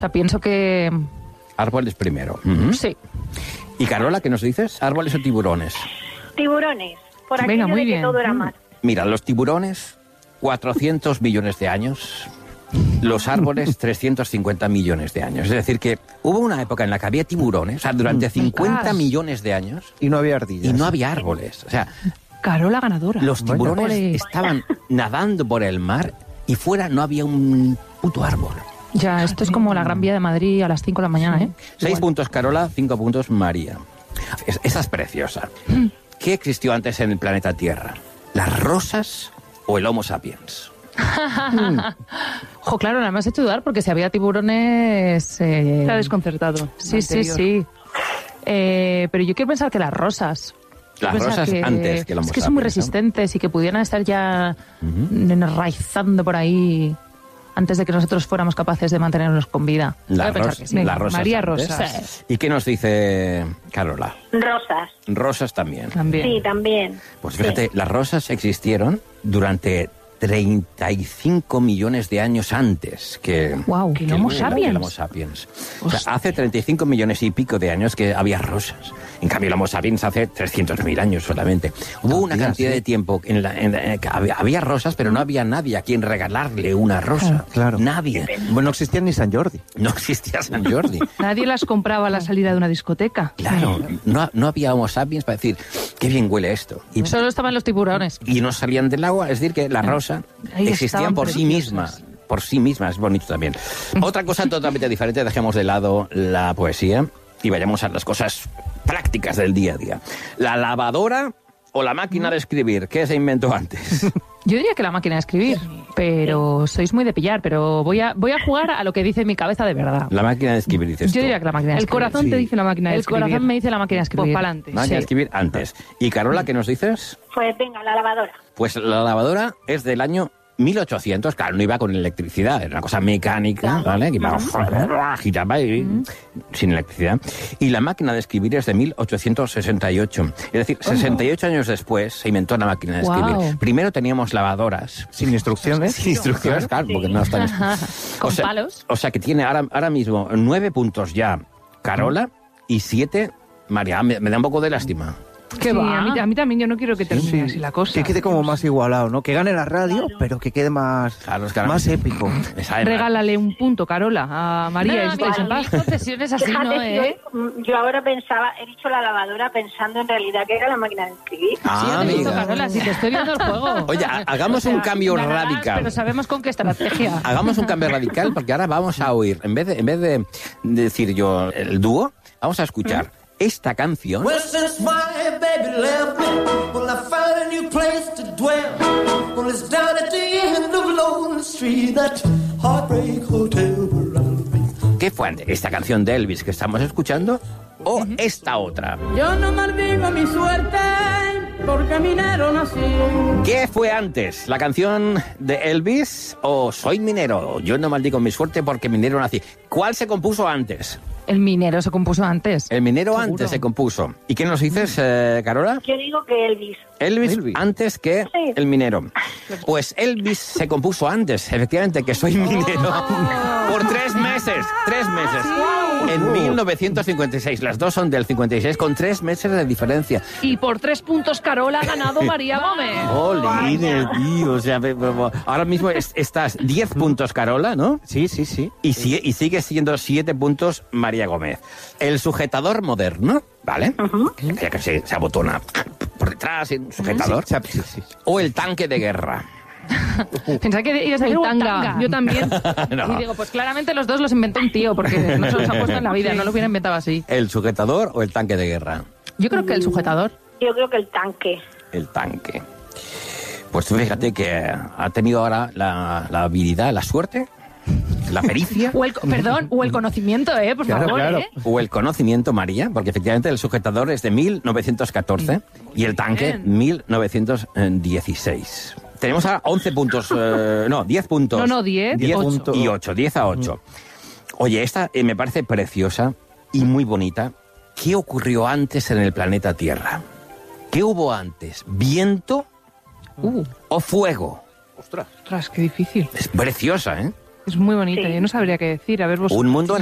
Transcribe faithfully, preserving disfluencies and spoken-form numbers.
sea, pienso que... Árboles primero. Uh-huh. Sí. ¿Y Carola, qué nos dices? ¿Árboles o tiburones? Tiburones. Por aquello Venga, muy de que bien. todo era mar. Mira, los tiburones, cuatrocientos millones de años. Los árboles, trescientos cincuenta millones de años. Es decir, que hubo una época en la que había tiburones, o sea, durante cincuenta millones de años, Y no había ardillas. y no había árboles. O sea, Carola ganadora. los tiburones Ole. estaban nadando por el mar y fuera no había un puto árbol. Ya, esto es como la Gran Vía de Madrid a las cinco de la mañana, ¿eh? Seis Igual. puntos Carola, cinco puntos María. Es- esa es preciosa. ¿Qué existió antes en el planeta Tierra? ¿Las rosas o el Homo sapiens? Jo, claro, nada más he hecho dudar porque si había tiburones... Eh... Está desconcertado. Sí, sí, Anterior. sí. Eh, pero yo quiero pensar que las rosas... Las Quiero pensar rosas antes que el Homo Es que son muy sapiens, ¿no? resistentes y que pudieran estar ya enraizando por ahí antes de que nosotros fuéramos capaces de mantenernos con vida. Las Quiero pensar ros- que sí. las rosas María antes. Rosas. ¿Y qué nos dice Carola? Rosas. Rosas también. También. Sí, también. Pues fíjate, las rosas existieron durante treinta y cinco millones de años antes que, Guau, que que el Homo que sapiens. el Homo sapiens. O sea, hace treinta y cinco millones y pico de años que había rosas. En cambio, el Homo sapiens hace trescientos mil años solamente. Hubo una Cantidad, cantidad sí. de tiempo en la en la- que había, había rosas, pero no había nadie a quien regalarle una rosa. Claro. Nadie. Bueno, no existía ni San Jordi. No existía San Jordi. Nadie las compraba a la salida de una discoteca. Claro, no, no había Homo sapiens para decir, qué bien huele esto. Y, Solo estaban los tiburones. y no salían del agua, es decir, que la rosa Ahí existía estaban por sí misma. preciosas. Por sí misma, es bonito también. Otra cosa totalmente diferente, dejemos de lado la poesía y vayamos a las cosas prácticas del día a día. ¿La lavadora o la máquina de escribir? ¿Qué se inventó antes? Yo diría que la máquina de escribir, pero sois muy de pillar, pero voy a, voy a jugar a lo que dice mi cabeza de verdad. La máquina de escribir, dices Yo tú. diría que la máquina de El escribir. corazón Sí. te dice la máquina de El escribir. corazón me dice la máquina de escribir. Pues pa'lante. Máquina Sí. de escribir antes. ¿Y Carola, qué nos dices? Pues venga, la lavadora. Pues la lavadora es del año mil ochocientos, claro, no iba con electricidad, era una cosa mecánica, ¿vale? Que iba, giraba y, sin electricidad. Y la máquina de escribir es de mil ochocientos sesenta y ocho. Es decir, sesenta y ocho años después se inventó la máquina de escribir. Guau. Primero teníamos lavadoras. Sin instrucciones. Sin instrucciones, claro, porque no están... Con o sea, palos. O sea que tiene ahora, ahora mismo nueve puntos ya Carola y siete María. Me, me da un poco de lástima. ¿Qué Sí, va? a mí, a mí también, yo no quiero que termine así la cosa. Que quede como más igualado, ¿no? Que gane la radio, pero que quede más, Claro, es que ahora- más épico. Me sabe mal. Regálale un punto, Carola, a María. y No, estáis en mira, paz. concesiones así, Fíjate ¿no? si ¿Eh? hoy, mm, yo ahora pensaba, he dicho la lavadora pensando en realidad que era la máquina de escribir. Ah, Sí, yo te he visto, amiga. Carola, si te estoy viendo el juego. Oye, ha- hagamos O sea, un cambio ganarás, radical. Pero sabemos con qué estrategia. Hagamos un cambio radical porque ahora vamos a oír, en vez de, en vez de decir yo el dúo, vamos a escuchar esta canción Well, since my baby left me, well, I found a new place to dwell. Well, it's down at the end of Lonely Street, that Heartbreak Hotel where I'll be. ¿Qué fue antes? ¿Esta canción de Elvis que estamos escuchando o esta otra? Yo no maldigo mi suerte porque minero nací. ¿Qué fue antes? ¿La canción de Elvis o Soy minero? Yo no maldigo mi suerte porque minero nací. ¿Cuál se compuso antes? El minero se compuso antes. El minero Seguro. antes se compuso. ¿Y qué nos dices, eh, Carola? Yo digo que Elvis. Elvis, Elvis. antes que Sí. el minero. Pues Elvis se compuso antes, efectivamente, que Soy minero. Por tres meses. Tres meses. En mil novecientos cincuenta y seis. Las dos son del cincuenta y seis, con tres meses de diferencia. Y por tres puntos, Carola ha ganado María Gómez. ¡Jolines, tío! O sea, ve- ve- ve- ahora mismo es- estás diez puntos, Carola, ¿no? Sí, sí, sí. Y, si- y sigue siendo siete puntos María Gómez. El sujetador moderno, ¿vale? Ya que se, se abotona por detrás, un sujetador. Sí, sí, sí. O el tanque de guerra. Pensaba que ibas a El decir tanga. tanga. Yo también. No. Y digo, pues claramente los dos los inventó un tío, porque no se los ha puesto en la vida, no lo hubiera inventado así. ¿El sujetador o el tanque de guerra? Yo creo que el sujetador. Yo creo que el tanque. El tanque. Pues tú fíjate que ha tenido ahora la, la habilidad, la suerte, la pericia O el, co- perdón, o el conocimiento, ¿eh? Por Claro, favor, claro. ¿eh? o el conocimiento, María, porque efectivamente el sujetador es de mil novecientos catorce y el tanque mil novecientos dieciséis. Tenemos ahora once puntos, eh, no, diez puntos. No, no, diez. diez Ocho. y ocho, diez a ocho. Oye, esta eh, me parece preciosa y muy bonita. ¿Qué ocurrió antes en el planeta Tierra? ¿Qué hubo antes? ¿Viento Uh, o fuego? Ostras, qué difícil. Es preciosa, ¿eh? Es muy bonita, Sí. yo no sabría qué decir. A ver, vosotros. Un mundo